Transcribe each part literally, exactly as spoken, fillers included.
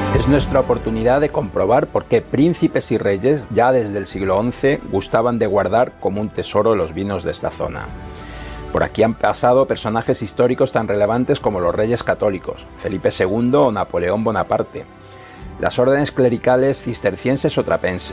Es nuestra oportunidad de comprobar por qué príncipes y reyes ya desde el siglo once gustaban de guardar como un tesoro los vinos de esta zona. Por aquí han pasado personajes históricos tan relevantes como los reyes católicos, Felipe segundo o Napoleón Bonaparte, las órdenes clericales cistercienses o trapenses.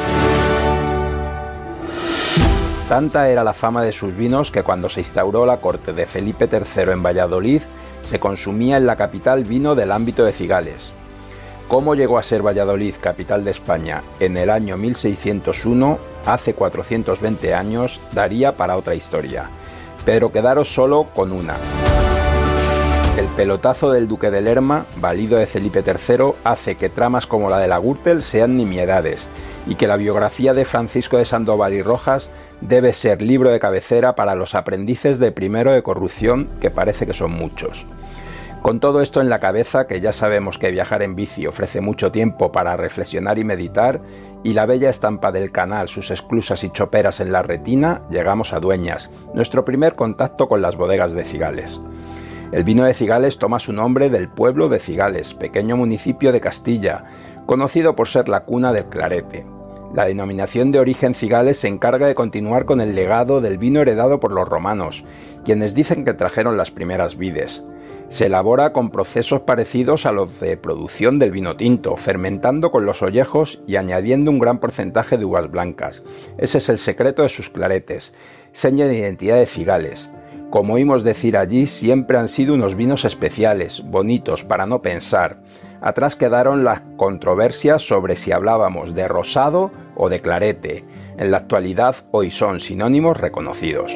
Tanta era la fama de sus vinos que cuando se instauró la corte de Felipe tercero en Valladolid, se consumía en la capital vino del ámbito de Cigales. ¿Cómo llegó a ser Valladolid capital de España en el año mil seiscientos uno, hace cuatrocientos veinte años, daría para otra historia? Pero quedaros solo con una. El pelotazo del duque de Lerma, valido de Felipe tercero, hace que tramas como la de la Gürtel sean nimiedades, y que la biografía de Francisco de Sandoval y Rojas debe ser libro de cabecera para los aprendices de primero de corrupción, que parece que son muchos. Con todo esto en la cabeza, que ya sabemos que viajar en bici ofrece mucho tiempo para reflexionar y meditar, y la bella estampa del canal, sus esclusas y choperas en la retina, llegamos a Dueñas, nuestro primer contacto con las bodegas de Cigales. El vino de Cigales toma su nombre del pueblo de Cigales, pequeño municipio de Castilla, conocido por ser la cuna del clarete. La denominación de origen Cigales se encarga de continuar con el legado del vino heredado por los romanos, quienes dicen que trajeron las primeras vides. Se elabora con procesos parecidos a los de producción del vino tinto, fermentando con los ollejos y añadiendo un gran porcentaje de uvas blancas. Ese es el secreto de sus claretes, seña de identidad de Cigales. Como oímos decir allí, siempre han sido unos vinos especiales, bonitos, para no pensar. Atrás quedaron las controversias sobre si hablábamos de rosado o de clarete. En la actualidad hoy son sinónimos reconocidos.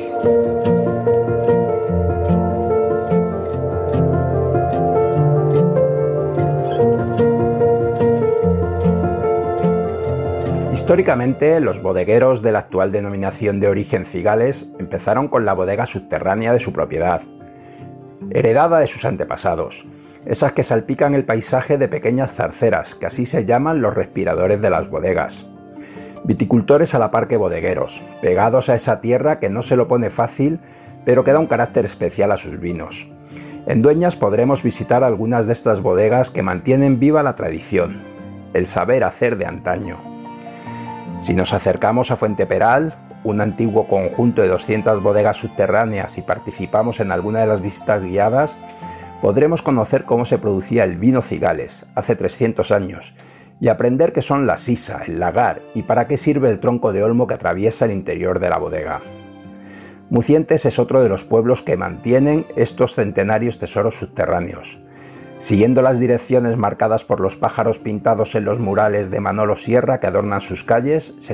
Históricamente, los bodegueros de la actual denominación de origen Cigales empezaron con la bodega subterránea de su propiedad, heredada de sus antepasados, esas que salpican el paisaje de pequeñas zarceras, que así se llaman los respiradores de las bodegas. Viticultores a la par que bodegueros, pegados a esa tierra que no se lo pone fácil, pero que da un carácter especial a sus vinos. En Dueñas podremos visitar algunas de estas bodegas que mantienen viva la tradición, el saber hacer de antaño. Si nos acercamos a Fuente Peral, un antiguo conjunto de doscientas bodegas subterráneas, y participamos en alguna de las visitas guiadas, podremos conocer cómo se producía el vino Cigales hace trescientos años y aprender qué son la sisa, el lagar y para qué sirve el tronco de olmo que atraviesa el interior de la bodega. Mucientes es otro de los pueblos que mantienen estos centenarios tesoros subterráneos. Siguiendo las direcciones marcadas por los pájaros pintados en los murales de Manolo Sierra que adornan sus calles, se